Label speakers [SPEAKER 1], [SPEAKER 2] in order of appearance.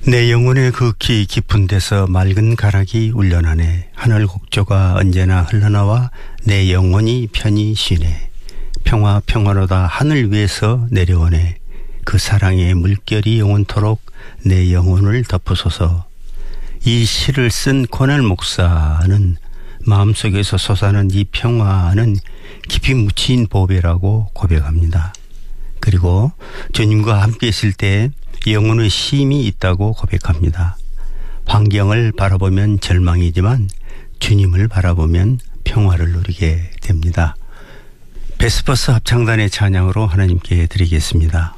[SPEAKER 1] 내 영혼의 극히 깊은 데서 맑은 가락이 울려나네. 하늘 곡조가 언제나 흘러나와 내 영혼이 편히 쉬네. 평화 평화로다 하늘 위에서 내려오네. 그 사랑의 물결이 영원토록 내 영혼을 덮으소서. 이 시를 쓴 코넬 목사는 마음속에서 솟아나는 이 평화는 깊이 묻힌 보배라고 고백합니다. 그리고 주님과 함께 있을 때 영혼의 쉼이 있다고 고백합니다. 환경을 바라보면 절망이지만 주님을 바라보면 평화를 누리게 됩니다. 베스퍼스 합창단의 찬양으로 하나님께 드리겠습니다.